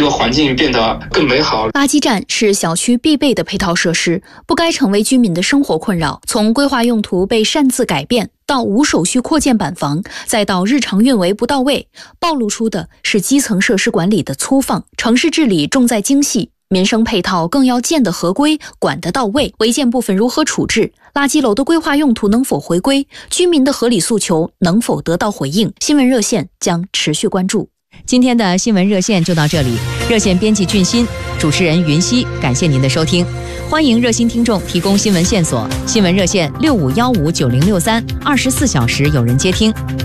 个环境变得更美好。 垃圾站是小区必备的配套设施，不该成为居民的生活困扰。从规划用途被擅自改变，到无手续扩建板房，再到日常运维不到位，暴露出的是基层设施管理的粗放。城市治理重在精细，民生配套更要建得合规，管得到位。违建部分如何处置？垃圾楼的规划用途能否回归？居民的合理诉求能否得到回应？新闻热线将持续关注。 今天的新闻热线就到这里，热线编辑俊欣，主持人云溪，感谢您的收听。欢迎热心听众提供新闻线索，新闻热线65159063，24小时有人接听。